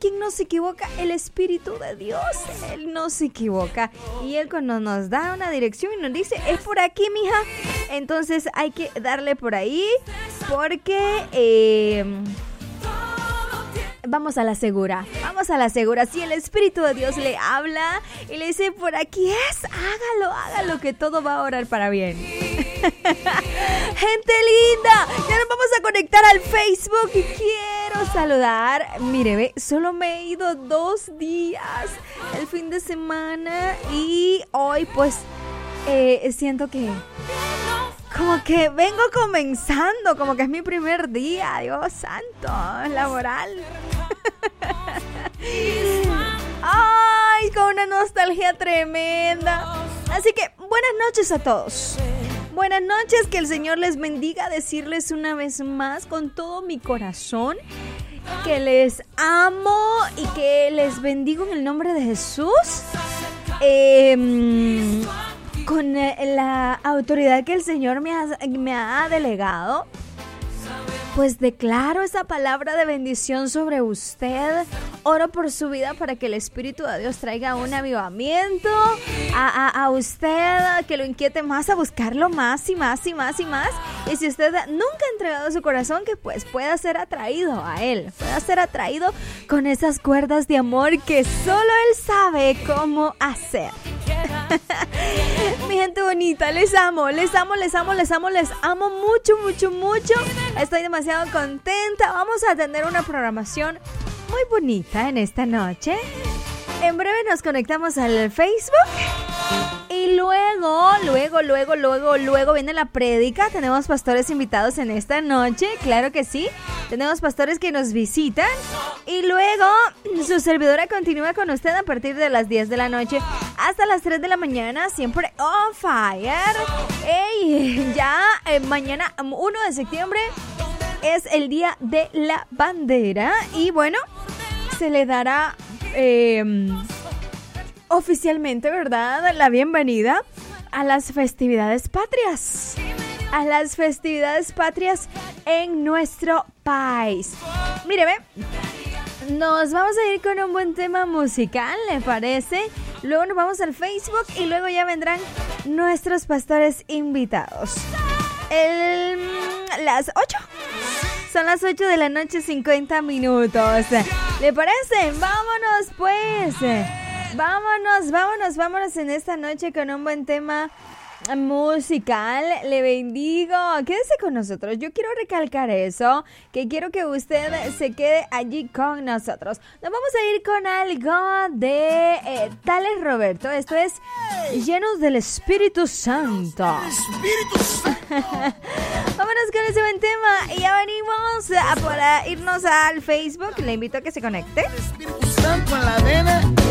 quién no se equivoca? El Espíritu de Dios. Él no se equivoca. Y Él cuando nos da una dirección y nos dice, es por aquí, mija. Entonces hay que darle por ahí. Porque... vamos a la segura. Si el Espíritu de Dios le habla y le dice, por aquí es, hágalo, que todo va a orar para bien. Gente linda, ya nos vamos a conectar al Facebook y quiero saludar. Mire, ve, solo me he ido 2 días el fin de semana y hoy pues siento que... como que vengo comenzando, como que es mi primer día, Dios santo, laboral. Ay, con una nostalgia tremenda. Así que buenas noches a todos. Buenas noches, que el Señor les bendiga. Decirles una vez más con todo mi corazón que les amo y que les bendigo en el nombre de Jesús. Con la autoridad que el Señor me ha delegado, pues declaro esa palabra de bendición sobre usted. Oro por su vida para que el Espíritu de Dios traiga un avivamiento a usted, que lo inquiete más a buscarlo más y más. Y si usted nunca ha entregado su corazón, que pues pueda ser atraído a Él, pueda ser atraído con esas cuerdas de amor que solo Él sabe cómo hacer. Mi gente bonita, les amo mucho. Estoy demasiado contenta. Vamos a tener una programación muy bonita en esta noche. En breve nos conectamos al Facebook y luego viene la prédica. Tenemos pastores invitados en esta noche, claro que sí. Tenemos pastores que nos visitan y luego su servidora continúa con usted a partir de las 10 de la noche hasta las 3 de la mañana, siempre on fire. Ya mañana 1 de septiembre es el Día de la Bandera y bueno, se le dará oficialmente, ¿verdad?, la bienvenida a las festividades patrias. En nuestro país. Mire, ve, nos vamos a ir con un buen tema musical, ¿le parece? Luego nos vamos al Facebook y luego ya vendrán nuestros pastores invitados. Las 8. Son las 8 de la noche, 50 minutos. ¿Le parece? Vámonos pues. Vámonos en esta noche con un buen tema musical. Le bendigo. Quédese con nosotros. Yo quiero recalcar eso, que quiero que usted se quede allí con nosotros. Nos vamos a ir con algo de Tales Roberto. Esto es Llenos del Espíritu Santo. Vámonos con ese buen tema y ya venimos para irnos al Facebook. Le invito a que se conecte. Espíritu Santo en la arena.